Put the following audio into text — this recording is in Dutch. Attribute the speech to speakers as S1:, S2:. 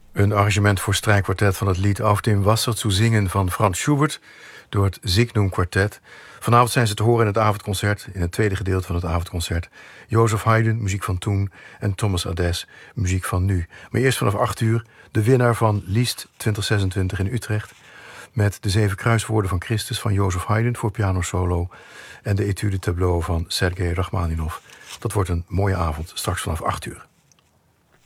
S1: Een arrangement voor strijkkwartet van het lied Auf dem Wasser zu singen van Franz Schubert door het Signum Quartet. Vanavond zijn ze te horen in het avondconcert, in het tweede gedeelte van het avondconcert. Joseph Haydn, muziek van toen, en Thomas Adès, muziek van nu. Maar eerst vanaf 8 uur de winnaar van Liszt 2026 in Utrecht, met de 7 kruiswoorden van Christus van Joseph Haydn voor piano solo en de Etude Tableau van Sergei Rachmaninov. Dat wordt een mooie avond, straks vanaf 8 uur.